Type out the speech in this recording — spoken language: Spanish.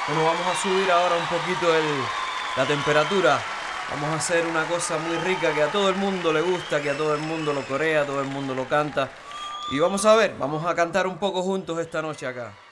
Bueno, vamos a subir ahora un poquito la temperatura. Vamos a hacer una cosa muy rica que a todo el mundo le gusta, que a todo el mundo lo corea, todo el mundo lo canta. Y vamos a ver, vamos a cantar un poco juntos esta noche acá.